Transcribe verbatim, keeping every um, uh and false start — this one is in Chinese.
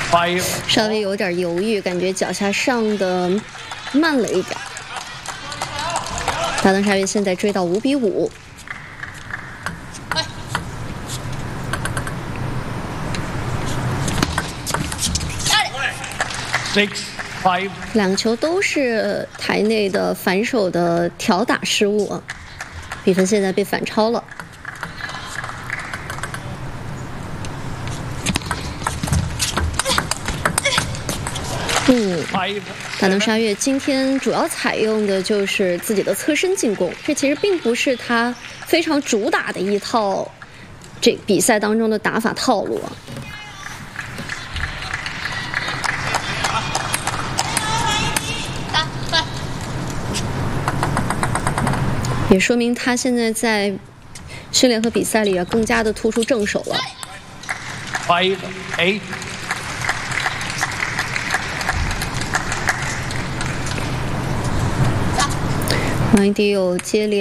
稍微有点犹豫，感觉脚下上的慢了一点。大藤沙月现在追到五比五。 Six, five. 两个球都是台内的反手的挑打失误啊，比分现在被反超了。嗯，大藤沙月今天主要采用的就是自己的侧身进攻，这其实并不是他非常主打的一套这比赛当中的打法套路啊。 也说明他现在在训练和比赛里啊，更加的突出正手了。 Five, eight. 王一迪有接连。